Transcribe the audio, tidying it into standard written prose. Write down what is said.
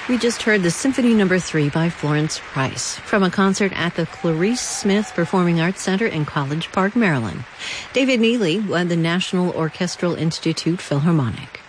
We just heard the Symphony No. 3 by Florence Price from a concert at the Clarice Smith Performing Arts Center in College Park, Maryland. David Neely led the National Orchestral Institute Philharmonic.